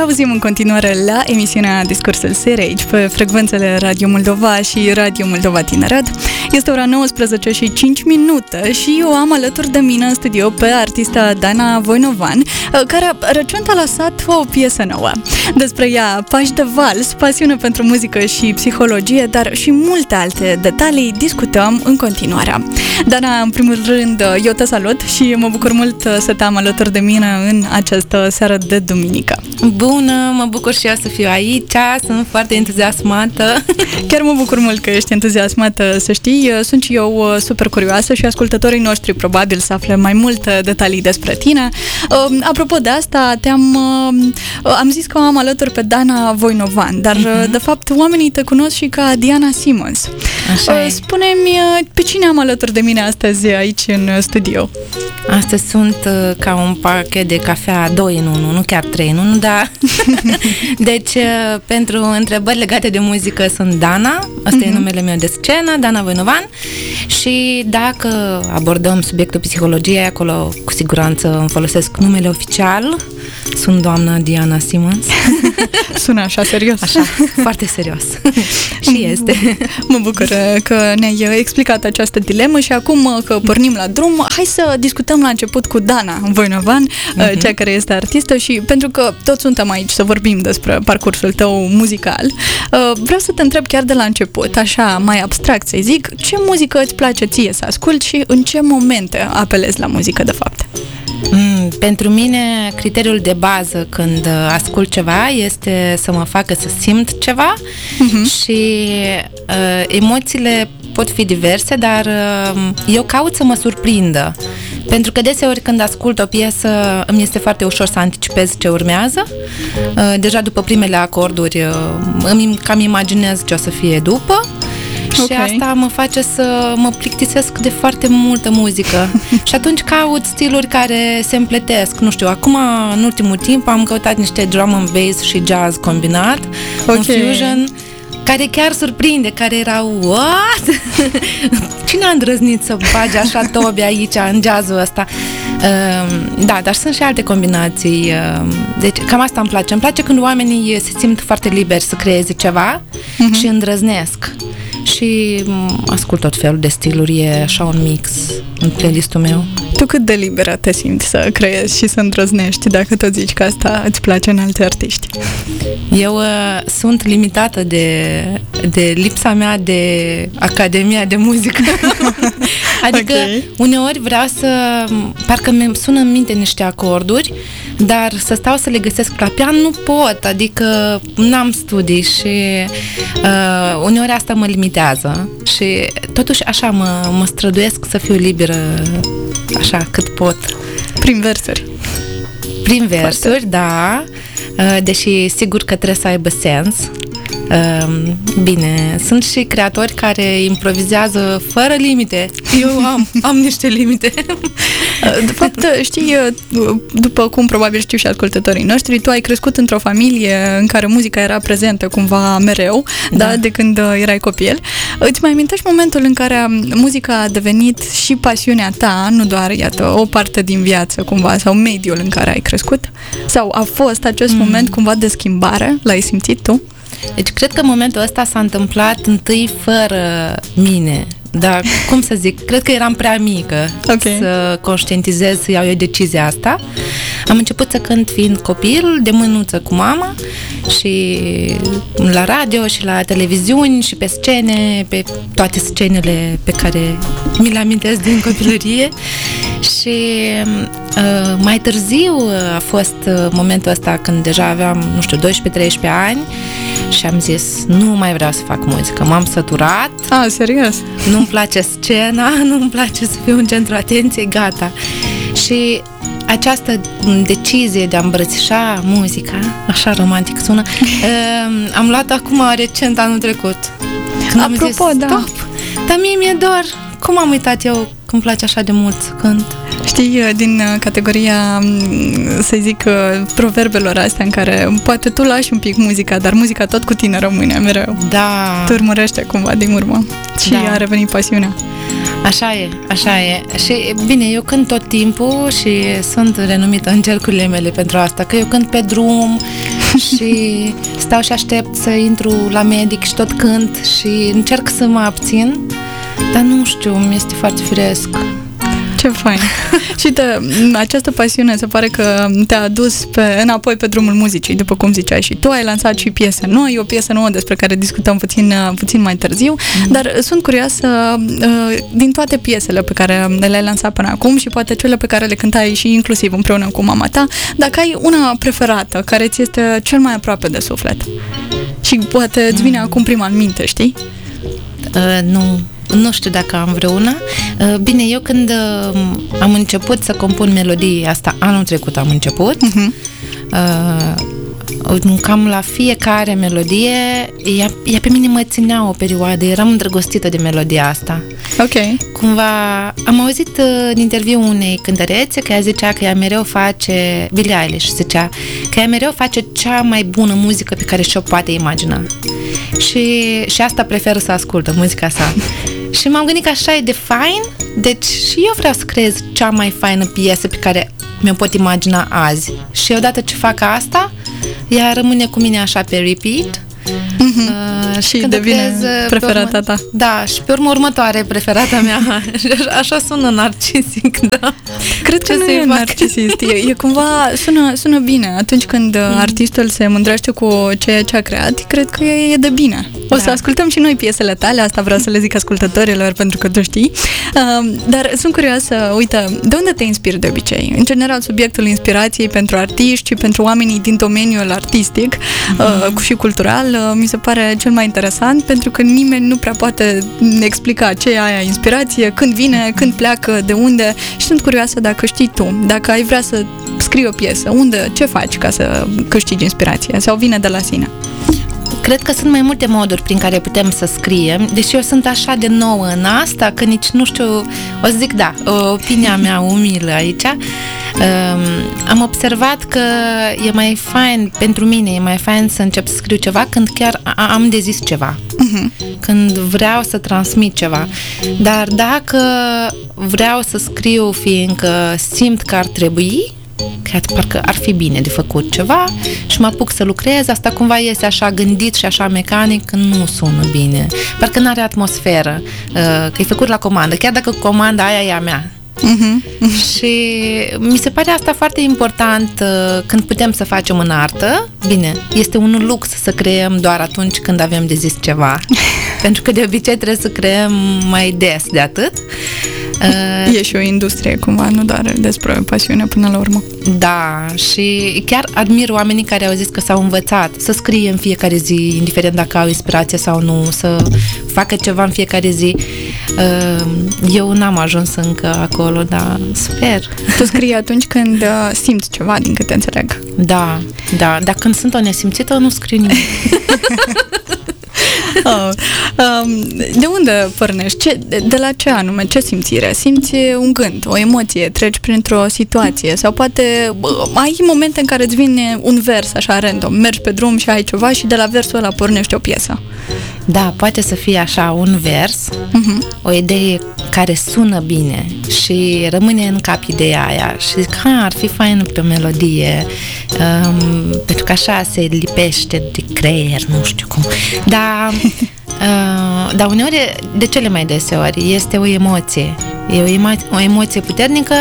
auzim în continuare la emisiunea Discursul SER aici pe frecvențele Radio Moldova și Radio Moldova Tineret. Este ora 19 și 5 minute și eu am alături de mine în studio pe artista Dana Voinovan, care recent a lăsat o piesă nouă. Despre ea, pași de vals, pasiune pentru muzică și psihologie, dar și multe alte detalii discutăm în continuare. Dana, în primul rând, eu te salut și mă bucur mult să te am alături de mine în această seară de duminică. Bună, mă bucur și eu să fiu aici, sunt foarte entuziasmată. Chiar mă bucur mult că ești entuziasmată, să știi, sunt și eu super curioasă și ascultătorii noștri probabil să afle mai multe detalii despre tine. Apropo de asta, am zis că o am alături pe Dana Voinovan, dar de fapt oamenii te cunosc și ca Diana Simmons. Spune-mi, pe cine am alături de mine astăzi aici în studio? Astăzi sunt ca un pachet de cafea 2 în 1, nu chiar 3 în 1, dar... Deci, pentru întrebări legate de muzică sunt Dana, asta e numele meu de scenă, Dana Voinovan, și dacă abordăm subiectul psihologiei, acolo cu siguranță îmi folosesc numele oficial, sunt doamna Diana Simmons. Sună așa serios. Așa, foarte serios. Și este. Mă bucur că ne-ai explicat această dilemă și acum că pornim la drum, hai să discutăm la început cu Dana Voinovan, cea care este artistă, și pentru că toți suntem aici să vorbim despre parcursul tău muzical, vreau să te întreb chiar de la început, așa mai abstract să zic, ce muzică îți place ție să asculti și în ce momente apelezi la muzică de fapt? Pentru mine, criteriul de bază când ascult ceva este să mă facă să simt ceva și emoțiile pot fi diverse, dar eu caut să mă surprindă. Pentru că deseori când ascult o piesă îmi este foarte ușor să anticipez ce urmează. Deja după primele acorduri îmi cam imaginez ce o să fie după. Și asta mă face să mă plictisesc de foarte multă muzică. Și atunci caut stiluri care se împletesc. Nu știu, acum, în ultimul timp, am căutat niște drum and bass și jazz combinat, un fusion, care chiar surprinde, care era what? Cine a îndrăznit să bage așa tobe aici, în jazzul ăsta? Da, dar sunt și alte combinații. Deci cam asta îmi place. Îmi place când oamenii se simt foarte liberi să creeze ceva și îndrăznesc. Și ascult tot felul de stiluri, e așa un mix în playlistul meu. Tu cât de liberă te simți să creezi și să îndrăznești, dacă tot zici că asta îți place în alți artiști? Eu sunt limitată de lipsa mea de Academia de Muzică. Adică uneori vreau să... Parcă mi sună în minte niște acorduri, dar să stau să le găsesc la pian nu pot, adică n-am studii și uneori asta mă limitează și totuși așa mă străduiesc să fiu liberă așa cât pot. Prin versuri. Prin versuri, da, deși sigur că trebuie să aibă sens. Bine, sunt și creatori care improvizează fără limite. Eu am niște limite. De fapt, știi, după cum probabil știu și ascultătorii noștri, tu ai crescut într-o familie în care muzica era prezentă cumva mereu, da, de când erai copil. Îți mai amintești momentul în care muzica a devenit și pasiunea ta, nu doar, iată, o parte din viață cumva, sau mediul în care ai crescut? Sau a fost acest moment cumva de schimbare? L-ai simțit tu? Deci cred că momentul ăsta s-a întâmplat întâi fără mine. Dar, cum să zic, cred că eram prea mică să conștientizez, să iau eu decizia asta. Am început să cânt fiind copil, de mânuță cu mama, și la radio și la televiziuni și pe scene, pe toate scenele pe care mi le amintesc din copilărie. Și mai târziu a fost momentul ăsta când deja aveam, nu știu, 12-13 ani și am zis, nu mai vreau să fac muzică, m-am săturat. Serios? Nu-mi place scena, nu-mi place să fiu în centru atenției, gata. Și această decizie de a îmbrățișa muzica, așa romantic sună, am luat acum recent, anul trecut. Când apropo, am zis, stop, dar mie mi-e dor. Cum am uitat eu că îmi place așa de mult să cânt? Știi, din categoria, să zic, proverbelor astea în care poate tu lași un pic muzica, dar muzica tot cu tine rămâne mereu. Da. Te urmărește cumva din urmă și a revenit pasiunea. Așa e, așa e. Și bine, eu cânt tot timpul și sunt renumită în cercurile mele pentru asta, că eu cânt pe drum, și stau și aștept să intru la medic și tot cânt și încerc să mă abțin, dar nu știu, mi este foarte firesc. Ce fain! Și această pasiune se pare că te-a adus înapoi pe drumul muzicii, după cum ziceai și tu, ai lansat și piese noi, o piesă nouă despre care discutăm puțin mai târziu, dar sunt curioasă din toate piesele pe care le-ai lansat până acum și poate cele pe care le cântai și inclusiv împreună cu mama ta, dacă ai una preferată, care ți este cel mai aproape de suflet și poate îți vine acum prima în minte, știi? Nu știu dacă am vreuna. Bine, eu când am început să compun melodii, asta anul trecut am început, cam la fiecare melodie, ea pe mine mă ținea o perioadă, eram îndrăgostită de melodia asta. Ok. Cumva, am auzit în interviu unei cântărețe că ea zicea că ea mereu face, Billie Eilish zicea, că ea mereu face cea mai bună muzică pe care și-o poate imagina. Și asta preferă să ascultă, muzica sa. Și m-am gândit că așa e de fain, deci și eu vreau să creez cea mai faină piesă pe care mi-o pot imagina azi. Și odată ce fac asta, ea rămâne cu mine așa pe repeat. Și devine preferata ta. Da, și pe următoare preferata mea. Așa sună narcisic, da. Cred că nu e narcisist. E cumva, sună bine. Atunci când artistul se mândrește cu ceea ce a creat, cred că e de bine. O să ascultăm și noi piesele tale, asta vreau să le zic ascultătorilor, pentru că tu știi. Dar sunt curioasă, uite, de unde te inspiri de obicei? În general, subiectul inspirației pentru artiști și pentru oamenii din domeniul artistic și cultural mi se pare cel mai interesant, pentru că nimeni nu prea poate explica ce e aia inspirație, când vine, când pleacă, de unde, și sunt curioasă dacă știi tu, dacă ai vrea să scrii o piesă, ce faci ca să câștigi inspirația sau vine de la sine? Cred că sunt mai multe moduri prin care putem să scriem, deși eu sunt așa de nouă în asta, că nici nu știu, o să zic opinia mea umilă aici. Am observat că e mai fain, pentru mine e mai fain să încep să scriu ceva când chiar am de zis ceva, când vreau să transmit ceva. Dar dacă vreau să scriu fiindcă simt că ar trebui, că parcă ar fi bine de făcut ceva și mă apuc să lucrez, asta cumva iese așa gândit și așa mecanic, nu sună bine. Parcă n-are atmosferă, că e făcut la comandă, chiar dacă comanda aia e a mea. Și mi se pare asta foarte important când putem să facem în artă. Bine, este un lux să creăm doar atunci când avem de zis ceva, pentru că de obicei trebuie să creăm mai des de atât. E și o industrie cumva, nu doar despre pasiune până la urmă. Da, și chiar admir oamenii care au zis că s-au învățat să scrie în fiecare zi, indiferent dacă au inspirație sau nu, să facă ceva în fiecare zi. Eu n-am ajuns încă acolo, dar sper. Tu scrii atunci când simți ceva, din câte înțeleg. Da, dar când sunt o nesimțită, nu scriu nimic. De unde pornești? De la ce anume? Ce simțire? Simți un gând, o emoție, treci printr-o situație sau poate ai momente în care îți vine un vers așa random, mergi pe drum și ai ceva și de la versul ăla pornești o piesă. Da, poate să fie așa un vers, o idee care sună bine și rămâne în cap ideea aia și zic, ar fi fain pe o melodie, pentru că așa se lipește de creier, nu știu cum. Dar uneori, de cele mai deseori, este o emoție. E o emoție puternică,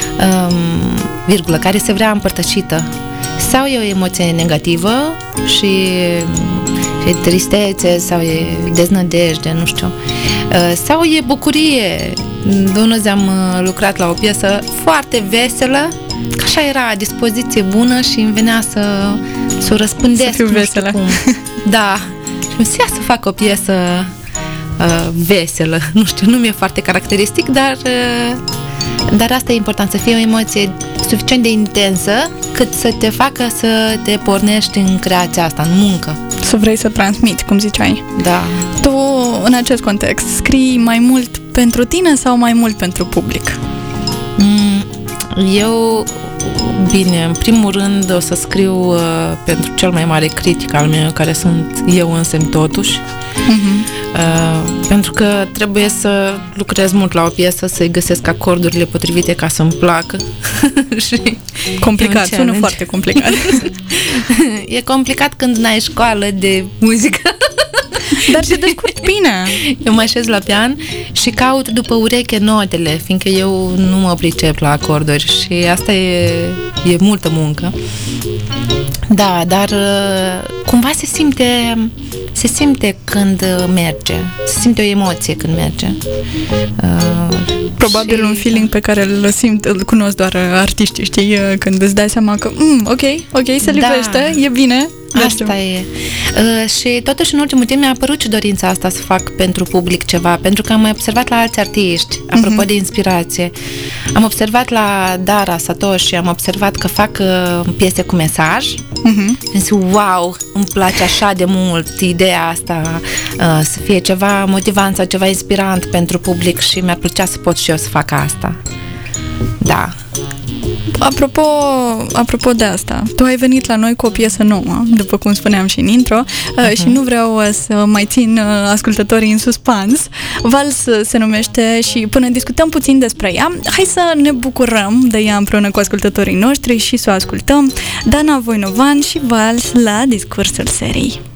care se vrea împărtășită. Sau e o emoție negativă și e tristețe sau e deznădejde, nu știu. Sau e bucurie. De unul zi am lucrat la o piesă foarte veselă, că așa era, dispoziție bună și îmi venea să o răspândesc. Să fiu veselă. Cum. Da. Și îmi zicea să fac o piesă veselă. Nu știu, nu mi-e foarte caracteristic, dar asta e important, să fie o emoție suficient de intensă cât să te facă să te pornești în creația asta, în muncă. Să vrei să transmiți, cum ziceai. Da. Tu, în acest context, scrii mai mult pentru tine sau mai mult pentru public? Eu, bine, în primul rând o să scriu pentru cel mai mare critic al meu, care sunt eu însămi totuși. Pentru că trebuie să lucrez mult la o piesă, să-i găsesc acordurile potrivite ca să-mi placă. Și complicat, sună foarte complicat. E complicat când n-ai școală de muzică. Dar se descurc bine. Eu mă așez la pian și caut după ureche notele, fiindcă eu nu mă pricep la acorduri și asta e multă muncă. Da, dar cumva se simte când merge. Se simte o emoție când merge. Probabil un feeling pe care îl cunosc doar artiștii, știi? Când îți dai seama că ok, se lipește, e bine. Asta e. Și totuși în ultimul timp mi-a apărut și dorința asta să fac pentru public ceva, pentru că am mai observat la alți artiști, apropo de inspirație. Am observat la Dara Satoshi, am observat că fac piese cu mesaj. Și zic, wow, îmi place așa de mult ideea asta, să fie ceva motivant sau ceva inspirant pentru public și mi-ar plăcea să pot și eu să fac asta. Da. Apropo de asta, tu ai venit la noi cu o piesă nouă, după cum spuneam și în intro, și nu vreau să mai țin ascultătorii în suspans. Vals se numește și până discutăm puțin despre ea, hai să ne bucurăm de ea împreună cu ascultătorii noștri și să o ascultăm. Dana Voinovan și Vals la Discursul Serii.